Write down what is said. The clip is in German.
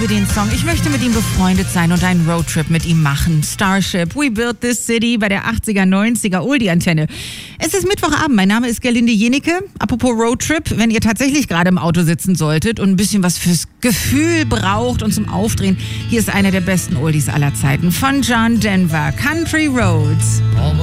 liebe den Song. Ich möchte mit ihm befreundet sein und einen Roadtrip mit ihm machen. Starship, We Built This City bei der 80er, 90er Oldie-Antenne. Es ist Mittwochabend, mein Name ist Gerlinde Jenecke. Apropos Roadtrip, wenn ihr tatsächlich gerade im Auto sitzen solltet und ein bisschen was fürs Gefühl braucht und zum Aufdrehen, hier ist einer der besten Oldies aller Zeiten von John Denver, Country Roads.